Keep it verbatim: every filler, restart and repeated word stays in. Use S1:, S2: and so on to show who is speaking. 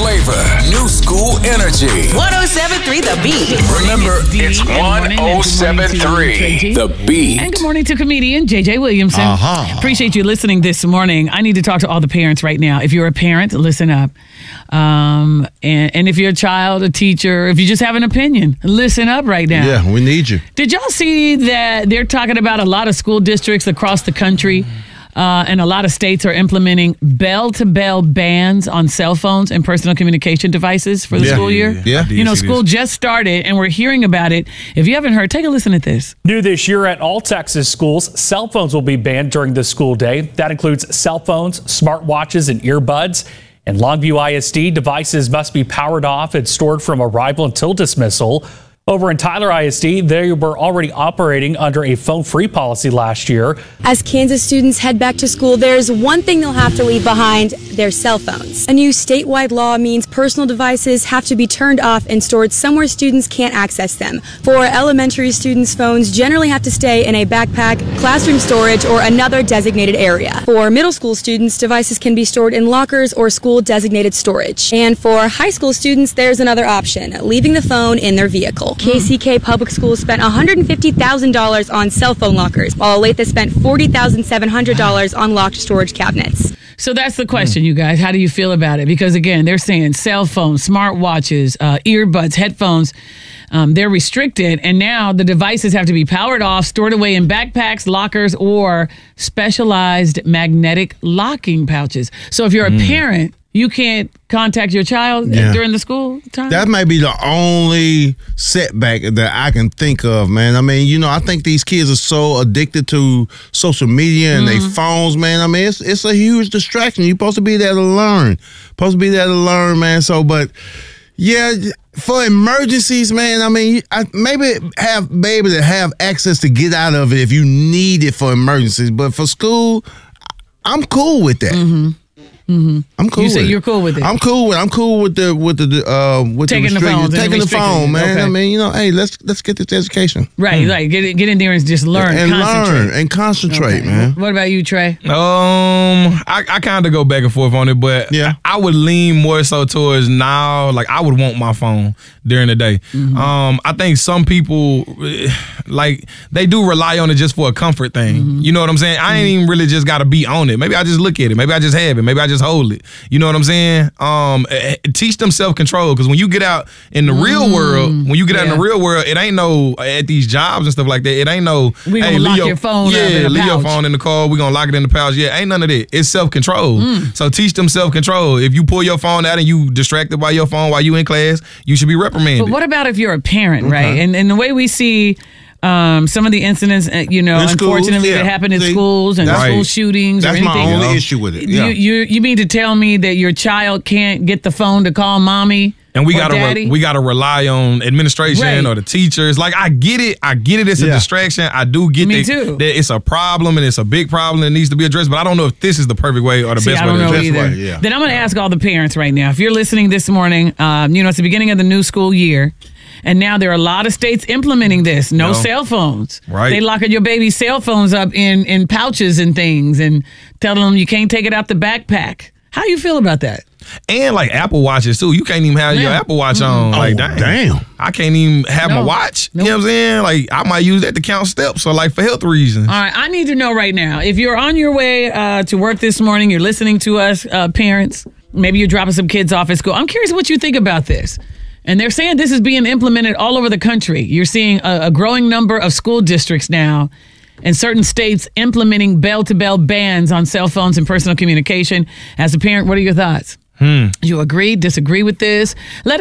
S1: flavor, new school energy.
S2: one oh seven point three The Beat.
S1: Remember, it's one oh seven point three The Beat.
S3: And good morning to comedian J J Williamson.
S4: Uh-huh.
S3: Appreciate you listening this morning. I need to talk to all the parents right now. If you're a parent, listen up. Um, and, and if you're a child, a teacher, if you just have an opinion, listen up right now.
S4: Yeah, we need you.
S3: Did y'all see that they're talking about a lot of school districts across the country? Uh, and a lot of states are implementing bell-to-bell bans on cell phones and personal communication devices for the
S4: Yeah.
S3: school year.
S4: Yeah.
S3: You know, school just started, and we're hearing about it. If you haven't heard, take a listen at this.
S5: New this year at all Texas schools, cell phones will be banned during the school day. That includes cell phones, smartwatches, and earbuds. In Longview I S D, devices must be powered off and stored from arrival until dismissal. Over in Tyler I S D, they were already operating under a phone-free policy last year.
S6: As Kansas students head back to school, there's one thing they'll have to leave behind: their cell phones. A new statewide law means personal devices have to be turned off and stored somewhere students can't access them. For elementary students, phones generally have to stay in a backpack, classroom storage, or another designated area. For middle school students, devices can be stored in lockers or school-designated storage. And for high school students, there's another option: leaving the phone in their vehicle. K C K Public Schools spent one hundred fifty thousand dollars on cell phone lockers, while Olathe spent forty thousand seven hundred dollars on locked storage cabinets.
S3: So that's the question, you guys. How do you feel about it? Because, again, they're saying cell phones, smartwatches, uh, earbuds, headphones, um, they're restricted. And now the devices have to be powered off, stored away in backpacks, lockers, or specialized magnetic locking pouches. So if you're a parent, you can't contact your child
S4: Yeah.
S3: during the school time?
S4: That may be the only setback that I can think of, man. I mean, you know, I think these kids are so addicted to social media and
S3: Mm-hmm.
S4: their phones, man. I mean, it's it's a huge distraction. You're supposed to be there to learn. Supposed to be there to learn, man. So, but yeah, for emergencies, man, I mean, I, maybe have maybe to have access to get out of it if you need it for emergencies. But for school, I'm cool with that.
S3: Mm-hmm. Mm-hmm.
S4: I'm cool.
S3: You
S4: with
S3: say
S4: it.
S3: you're cool with it.
S4: I'm cool with. I'm cool with the with the uh with
S3: Taking the
S4: the
S3: phones
S4: restrictions.
S3: and
S4: Taking the
S3: restricting
S4: phone,
S3: it.
S4: man.
S3: Okay.
S4: I mean, you know, hey, let's let's get this education.
S3: Right, like get in- get in there and just learn,
S4: and
S3: concentrate.
S4: learn and concentrate,
S3: Okay.
S4: man.
S3: What about you, Trey?
S7: Um, I, I kind of go back and forth on it, but
S4: Yeah.
S7: I would lean more so towards now. Like I would want my phone during the day.
S3: Mm-hmm.
S7: Um, I think some people eh, like they do rely on it just for a comfort thing.
S3: Mm-hmm.
S7: You know what I'm saying? I ain't even really just got to be on it. Maybe I just look at it. Maybe I just have it. Maybe I just hold it. You know what I'm saying? Um, eh, eh, teach them self control, because when you get out in the real world, when you get out in
S3: Yeah.
S7: the real world, it ain't no at these jobs and stuff like that. It ain't no.
S3: We gonna
S7: hey,
S3: lock
S7: leave your,
S3: your phone up
S7: yeah,
S3: in a
S7: leave your
S3: pouch.
S7: phone in the car. We gonna lock it in the pouch. Yeah, ain't none of that. It's self control.
S3: Mm.
S7: So teach them self control. If you pull your phone out and you distracted by your phone while you in class, you should be reprimanded.
S3: But what about if you're a parent, right? And and the way we see um, some of the incidents, uh, you know,
S4: In schools,
S3: unfortunately,
S4: yeah.
S3: that happen in
S4: See,
S3: schools and
S4: that's-
S3: school
S7: Right.
S3: shootings
S4: That's
S3: or
S4: my
S3: anything.
S4: only
S7: Yeah.
S4: issue with it. Yeah.
S3: You, you you mean to tell me that your child can't get the phone to call mommy?
S7: And we
S3: or
S7: gotta
S3: daddy?
S7: re- we gotta rely on administration
S3: Right.
S7: or the teachers. Like I get it, I get it. It's a
S4: Yeah.
S7: distraction. I do get
S3: Me
S7: that,
S3: too.
S7: that it's a problem and it's a big problem that needs to be addressed. But I don't know if this is the perfect way or the
S3: See,
S7: best
S3: I
S7: way
S3: don't
S7: to
S3: know
S7: address it.
S3: either.
S4: way, yeah.
S3: Then I'm going to ask all the parents right now. If you're listening this morning, um, you know, it's the beginning of the new school year. And now there are a lot of states implementing this. No
S7: Yeah.
S3: cell phones.
S7: Right.
S3: They locking your baby's cell phones up in, in pouches and things and telling them you can't take it out the backpack. How you feel about that?
S7: And like Apple Watches too. You can't even have your
S3: Yeah.
S7: Apple Watch on. Like
S4: Oh,
S7: dang.
S4: damn.
S7: I can't even have
S3: No.
S7: my watch.
S3: Nope.
S7: You know what I'm saying? Like I might use that to count steps or like for health reasons.
S3: All right, I need to know right now. If you're on your way uh, to work this morning, you're listening to us, uh, parents, maybe you're dropping some kids off at school. I'm curious what you think about this. And they're saying this is being implemented all over the country. You're seeing a, a growing number of school districts now and certain states implementing bell-to-bell bans on cell phones and personal communication. As a parent, what are your thoughts? Hmm. You agree, disagree with this? Let